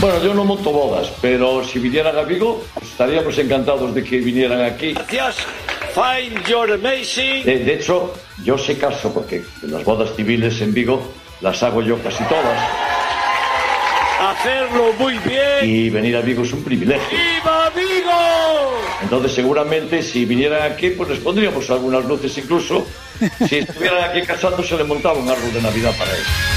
Bueno, yo no monto bodas, pero si vinieran a Vigo, estaríamos encantados de que vinieran aquí. Gracias. Fine, you're amazing. De hecho, yo se caso porque las bodas civiles en Vigo las hago yo casi todas. Hacerlo muy bien. Y venir a Vigo es un privilegio. ¡Viva Vigo! Entonces, seguramente, si vinieran aquí, pues les pondríamos algunas luces incluso. Si estuvieran aquí casándose, le montaba un árbol de Navidad para ellos.